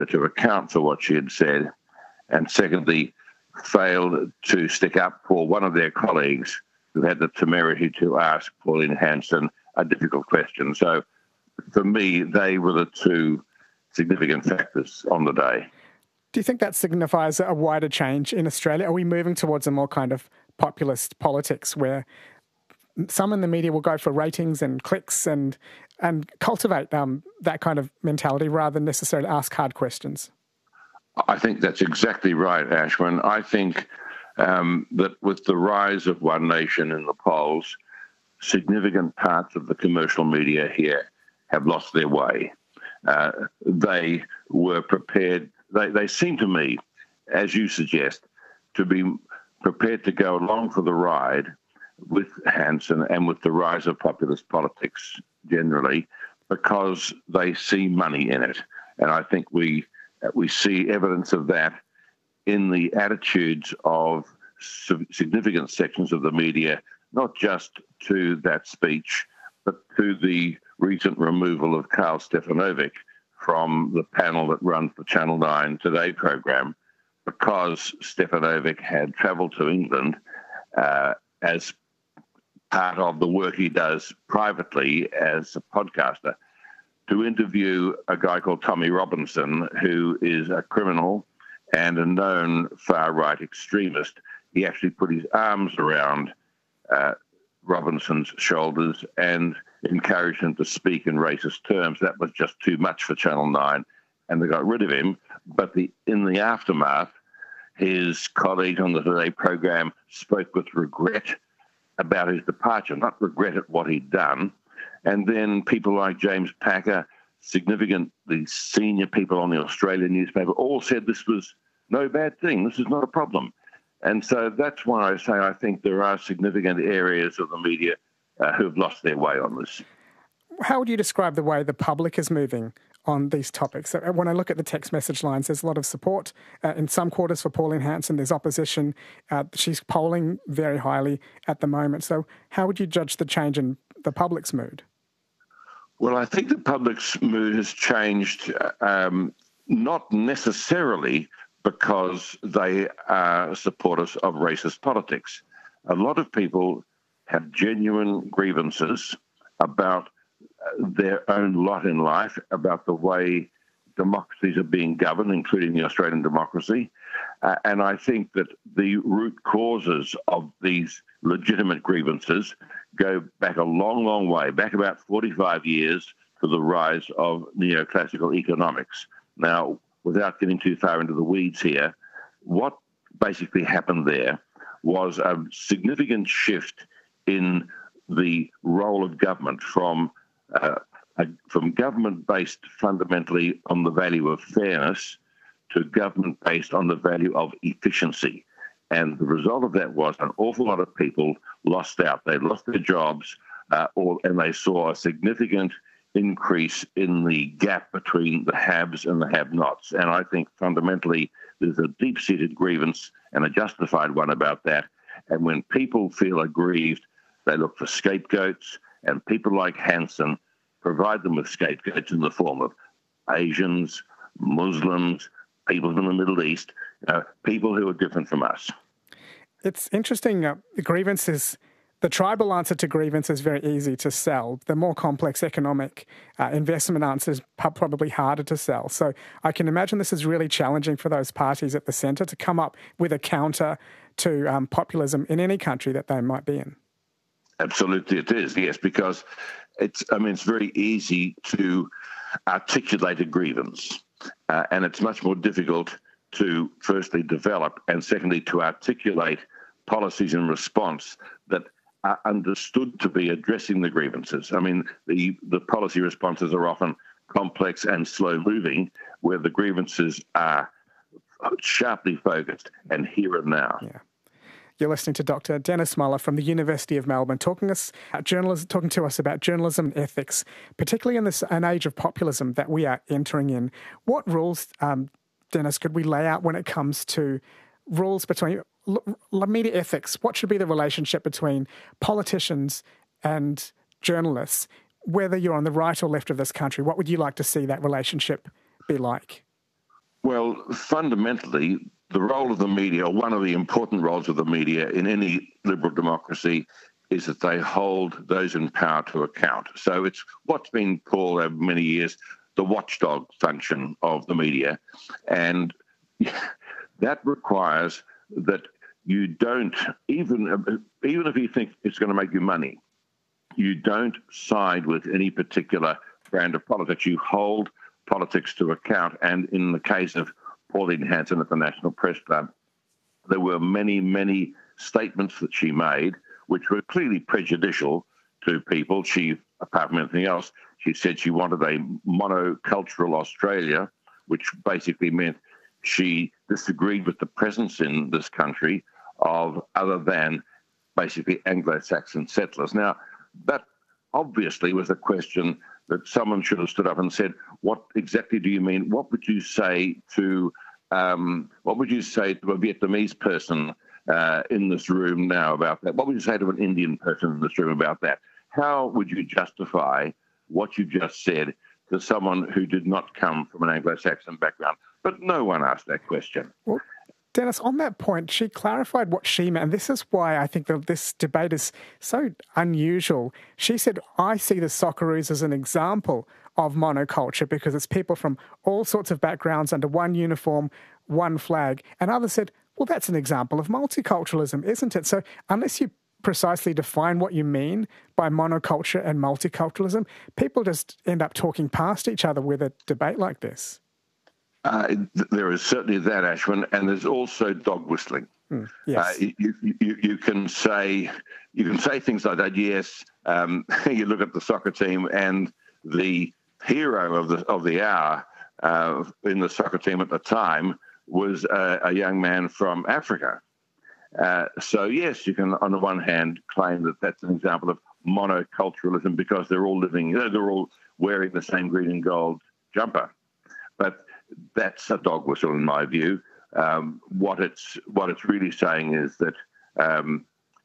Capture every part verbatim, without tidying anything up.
to account for what she had said, and secondly, failed to stick up for one of their colleagues who had the temerity to ask Pauline Hanson a difficult question. So for me, they were the two significant factors on the day. Do you think that signifies a wider change in Australia? Are we moving towards a more kind of populist politics where some in the media will go for ratings and clicks and and cultivate um, that kind of mentality rather than necessarily ask hard questions? I think that's exactly right, Ashwin. I think um, that with the rise of One Nation in the polls, significant parts of the commercial media here have lost their way. Uh, they were prepared, they, they seem to me, as you suggest, to be prepared to go along for the ride with Hanson and with the rise of populist politics generally because they see money in it. And I think we we see evidence of that in the attitudes of significant sections of the media, not just to that speech, but to the recent removal of Karl Stefanovic from the panel that runs the Channel nine Today program, because Stefanovic had travelled to England uh, as part of the work he does privately as a podcaster to interview a guy called Tommy Robinson, who is a criminal and a known far-right extremist. He actually put his arms around uh, Robinson's shoulders and encouraged him to speak in racist terms. That was just too much for Channel nine, and they got rid of him. But the, in the aftermath, his colleagues on the Today program spoke with regret about his departure, not regret at what he'd done. And then people like James Packer, significant, the senior people on the Australian newspaper, all said this was no bad thing. This is not a problem. And so that's why I say I think there are significant areas of the media uh, who have lost their way on this. How would you describe the way the public is moving on these topics? When I look at the text message lines, there's a lot of support. Uh, in some quarters for Pauline Hanson, there's opposition. Uh, she's polling very highly at the moment. So how would you judge the change in the public's mood? Well, I think the public's mood has changed um, not necessarily because they are supporters of racist politics. A lot of people have genuine grievances about their own lot in life, about the way democracies are being governed, including the Australian democracy. Uh, and I think that the root causes of these legitimate grievances go back a long, long way, back about forty-five years to the rise of neoclassical economics. Now, without getting too far into the weeds here, what basically happened there was a significant shift in the role of government from uh, a, from government based fundamentally on the value of fairness to government based on the value of efficiency. And the result of that was an awful lot of people lost out. They lost their jobs, uh, or, and they saw a significant increase in the gap between the haves and the have-nots. And I think fundamentally there's a deep-seated grievance and a justified one about that. And when people feel aggrieved, they look for scapegoats, and people like Hanson provide them with scapegoats in the form of Asians, Muslims, people from the Middle East, you know, people who are different from us. It's interesting. Uh, the grievances, the tribal answer to grievance is very easy to sell. The more complex economic uh, investment answer is probably harder to sell. So I can imagine this is really challenging for those parties at the centre to come up with a counter to um, populism in any country that they might be in. Absolutely it is, yes, because it's, I mean, it's very easy to articulate a grievance. Uh, and it's much more difficult to firstly develop and secondly to articulate policies in response that are understood to be addressing the grievances. I mean, the, the policy responses are often complex and slow-moving, where the grievances are sharply focused and here and now. Yeah. You're listening to Doctor Dennis Muller from the University of Melbourne, talking us about journalism, talking to us about journalism and ethics, particularly in this an age of populism that we are entering in. What rules, um, Dennis, could we lay out when it comes to rules between media ethics? What should be the relationship between politicians and journalists, whether you're on the right or left of this country? What would you like to see that relationship be like? Well, fundamentally, the role of the media, or one of the important roles of the media in any liberal democracy, is that they hold those in power to account. So it's what's been called over many years the watchdog function of the media. And that requires that you don't, even, even if you think it's going to make you money, you don't side with any particular brand of politics. You hold politics to account. And in the case of Pauline Hanson at the National Press Club, there were many, many statements that she made which were clearly prejudicial to people. She, apart from anything else, she said she wanted a monocultural Australia, which basically meant she disagreed with the presence in this country of other than basically Anglo-Saxon settlers. Now, that obviously was a question that someone should have stood up and said, what exactly do you mean? What would you say to um, what would you say to a Vietnamese person uh, in this room now about that? What would you say to an Indian person in this room about that? How would you justify what you just said to someone who did not come from an Anglo-Saxon background? But no one asked that question. Well, Dennis, on that point, she clarified what she meant, and this is why I think that this debate is so unusual. She said, I see the Socceroos as an example of monoculture because it's people from all sorts of backgrounds under one uniform, one flag. And others said, well, that's an example of multiculturalism, isn't it? So unless you precisely define what you mean by monoculture and multiculturalism, people just end up talking past each other with a debate like this. Uh, there is certainly that, Ashwin, and there's also dog whistling. Mm, yes. Uh, you, you, you can say you can say things like that. Yes, um, you look at the soccer team, and the hero of the of the hour uh, in the soccer team at the time was a, a young man from Africa. Uh, so yes, you can, on the one hand, claim that that's an example of monoculturalism because they're all living, you know, they're all wearing the same green and gold jumper, but that's a dog whistle in my view. Um, what it's what it's really saying is that um,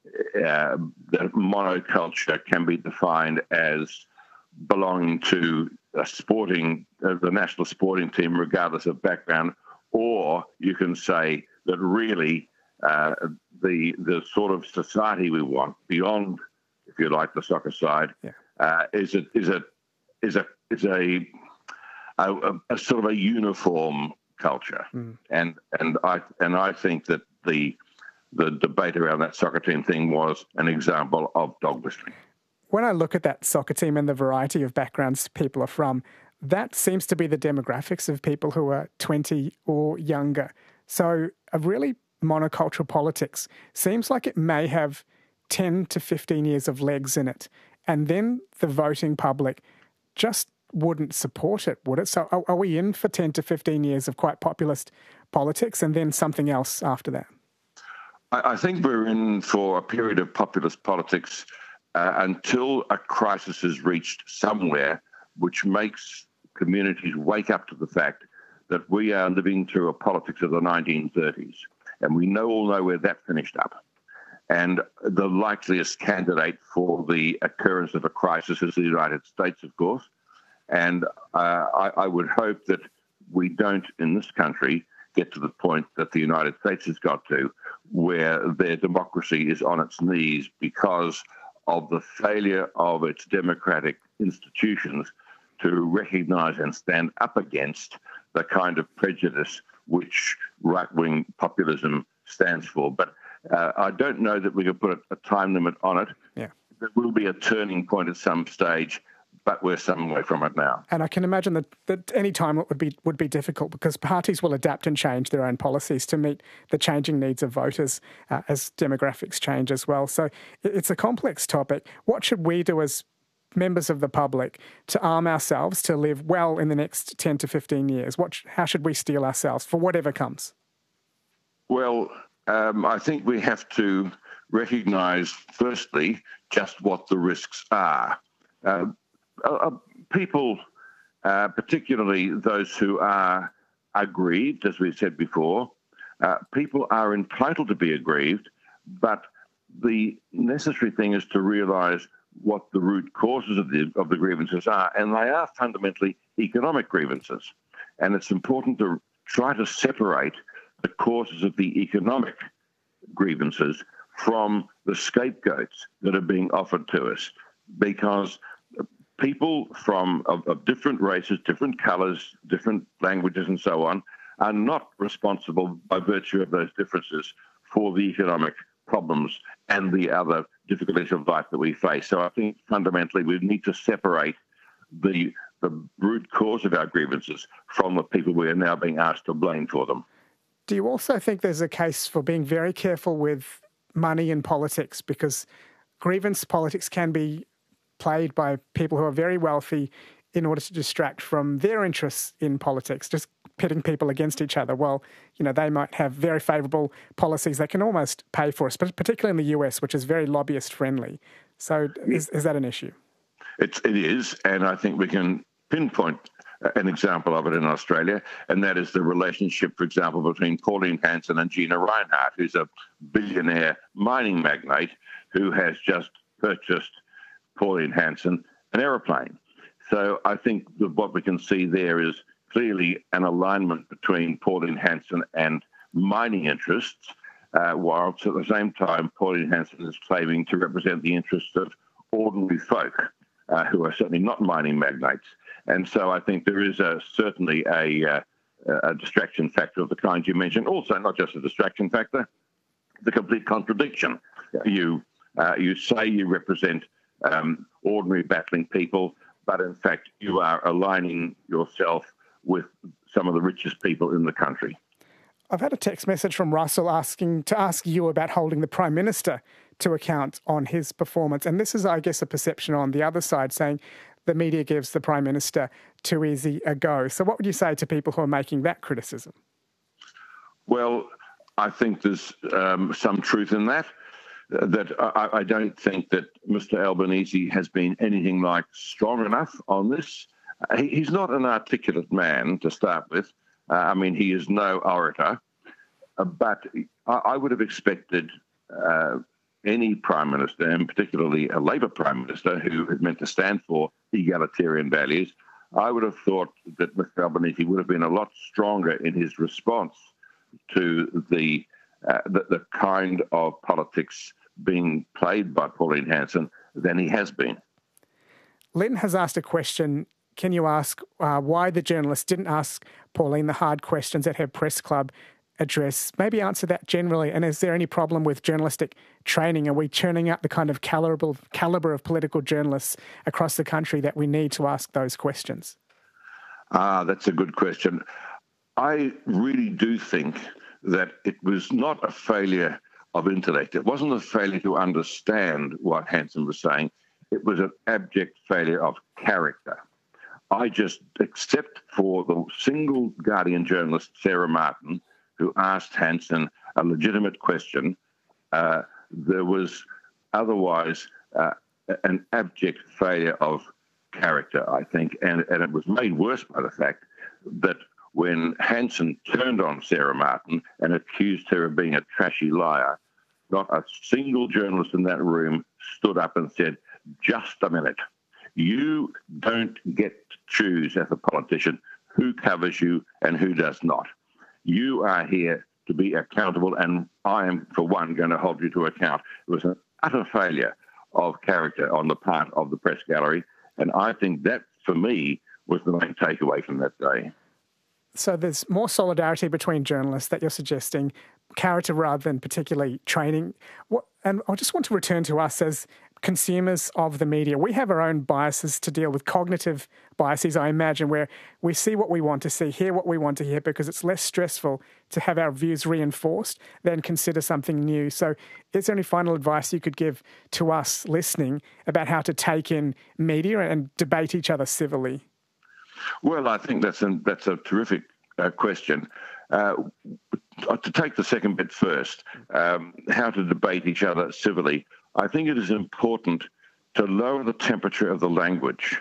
uh, that monoculture can be defined as belonging to a sporting, uh, the national sporting team, regardless of background, or you can say that really uh, the the sort of society we want beyond, if you like, the soccer side, yeah. uh, is a is a is a is a A, a, a sort of a uniform culture, mm. and and I and I think that the the debate around that soccer team thing was an example of dog whistling. When I look at that soccer team and the variety of backgrounds people are from, that seems to be the demographics of people who are twenty or younger. So a really monocultural politics seems like it may have ten to fifteen years of legs in it, and then the voting public just wouldn't support it, would it? So are, are we in for ten to fifteen years of quite populist politics and then something else after that? I, I think we're in for a period of populist politics uh, until a crisis is reached somewhere which makes communities wake up to the fact that we are living through a politics of the nineteen thirties. And we know all know where that finished up. And the likeliest candidate for the occurrence of a crisis is the United States, of course. And uh, I, I would hope that we don't, in this country, get to the point that the United States has got to, where their democracy is on its knees because of the failure of its democratic institutions to recognize and stand up against the kind of prejudice which right-wing populism stands for. But uh, I don't know that we can put a, a time limit on it. Yeah. There will be a turning point at some stage, but we're some way from it now. And I can imagine that, that any time it would be would be difficult because parties will adapt and change their own policies to meet the changing needs of voters uh, as demographics change as well. So it's a complex topic. What should we do as members of the public to arm ourselves to live well in the next ten to fifteen years? What, how should we steel ourselves for whatever comes? Well, um, I think we have to recognise, firstly, just what the risks are. Uh, Uh, people, uh, particularly those who are aggrieved, as we said before, uh, people are entitled to be aggrieved, but the necessary thing is to realise what the root causes of the of the grievances are, and they are fundamentally economic grievances. And it's important to try to separate the causes of the economic grievances from the scapegoats that are being offered to us, because people from of, of different races, different colours, different languages and so on are not responsible by virtue of those differences for the economic problems and the other difficulties of life that we face. So I think fundamentally we need to separate the the root cause of our grievances from the people we are now being asked to blame for them. Do you also think there's a case for being very careful with money in politics? Because grievance politics can be played by people who are very wealthy in order to distract from their interests in politics, just pitting people against each other. Well, you know, they might have very favourable policies that can almost pay for us, but particularly in the U S, which is very lobbyist-friendly. So is, is that an issue? It's, it is, and I think we can pinpoint an example of it in Australia, and that is the relationship, for example, between Pauline Hanson and Gina Rinehart, who's a billionaire mining magnate who has just purchased Pauline Hanson an aeroplane. So I think that what we can see there is clearly an alignment between Pauline Hanson and mining interests, uh, whilst at the same time Pauline Hanson is claiming to represent the interests of ordinary folk uh, who are certainly not mining magnates. And so I think there is a, certainly a, uh, a distraction factor of the kind you mentioned. Also, not just a distraction factor, the complete contradiction. You uh, you say you represent um, ordinary battling people, but in fact you are aligning yourself with some of the richest people in the country. I've had a text message from Russell asking to ask you about holding the Prime Minister to account on his performance. And this is, I guess, a perception on the other side, saying the media gives the Prime Minister too easy a go. So what would you say to people who are making that criticism? Well, I think there's um, some truth in that, uh, that I, I don't think that Mister Albanese has been anything like strong enough on this. Uh, he, he's not an articulate man to start with. Uh, I mean, he is no orator, uh, but I, I would have expected uh, any Prime Minister, and particularly a Labor Prime Minister who is meant to stand for egalitarian values, I would have thought that Mister Albanese would have been a lot stronger in his response to the, uh, the, the kind of politics being played by Pauline Hanson than he has been. Lynn has asked a question. Can you ask uh, why the journalist didn't ask Pauline the hard questions at her press club address? Maybe answer that generally. And is there any problem with journalistic training? Are we churning out the kind of caliber, caliber of political journalists across the country that we need to ask those questions? Ah, that's a good question. I really do think that it was not a failure of intellect. It wasn't a failure to understand what Hanson was saying. It was an abject failure of character. I just, except for the single Guardian journalist, Sarah Martin, who asked Hanson a legitimate question, uh, there was otherwise uh, an abject failure of character, I think, and, and it was made worse by the fact that when Hanson turned on Sarah Martin and accused her of being a trashy liar, not a single journalist in that room stood up and said, just a minute, you don't get to choose as a politician who covers you and who does not. You are here to be accountable, and I am, for one, going to hold you to account. It was an utter failure of character on the part of the press gallery, and I think that, for me, was the main takeaway from that day. So there's more solidarity between journalists that you're suggesting, character rather than particularly training. What, and I just want to return to us as consumers of the media. We have our own biases to deal with, cognitive biases, I imagine, where we see what we want to see, hear what we want to hear, because it's less stressful to have our views reinforced than consider something new. So is there any final advice you could give to us listening about how to take in media and debate each other civilly? Well, I think that's a, that's a terrific uh, question. Uh, to take the second bit first, um, how to debate each other civilly, I think it is important to lower the temperature of the language.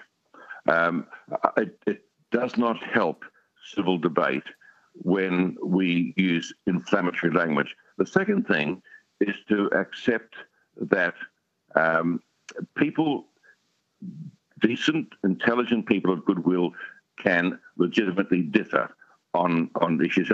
Um, it, it does not help civil debate when we use inflammatory language. The second thing is to accept that um, people, decent, intelligent people of goodwill, can legitimately differ on, on issues.